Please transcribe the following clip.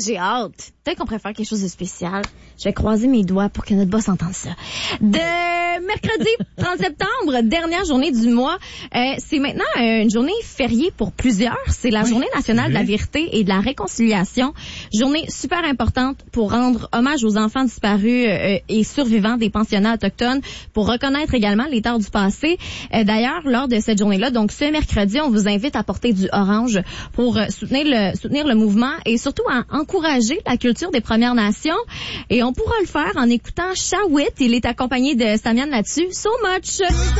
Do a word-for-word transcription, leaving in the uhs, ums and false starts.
j'ai hâte. Peut-être qu'on préfère quelque chose de spécial. Je vais croiser mes doigts pour que notre boss entende ça. De mercredi trente septembre, dernière journée du mois, euh, c'est maintenant euh, une journée fériée pour plusieurs. C'est la oui. Journée nationale oui. de la vérité et de la réconciliation. Journée super importante pour rendre hommage aux enfants disparus euh, et survivants des pensionnats autochtones, pour reconnaître également les torts du passé. Euh, d'ailleurs, lors de cette journée-là, donc ce mercredi, on vous invite à porter du orange pour euh, soutenir le soutenir le mouvement et surtout à encourager la culture des Premières Nations. Et on pourra le faire en écoutant Shawit. Il est accompagné de Samian là-dessus. So much!